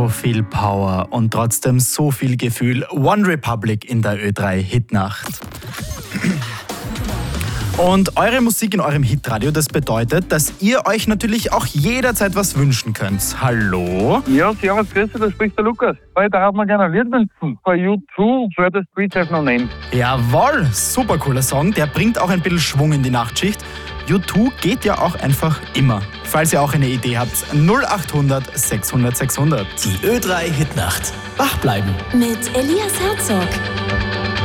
So viel Power und trotzdem so viel Gefühl. One Republic in der Ö3 Hitnacht. Und eure Musik in eurem Hitradio, das bedeutet, dass ihr euch natürlich auch jederzeit was wünschen könnt. Hallo? Ja, servus, grüß dich, da spricht der Lukas. Weil da hat man gerne ein Lied wünschen. Von U2, Where the Streets Have No Name. Jawohl, super cooler Song. Der bringt auch ein bisschen Schwung in die Nachtschicht. U2 geht ja auch einfach immer. Falls ihr auch eine Idee habt, 0800 600 600. Die Ö3 Hitnacht. Wach bleiben. Mit Elias Herzog.